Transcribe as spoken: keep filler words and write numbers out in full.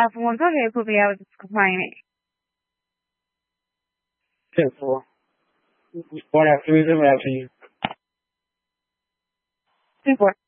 four, go ahead and put me out with complaining. ten four. One after me, then after you. ten four.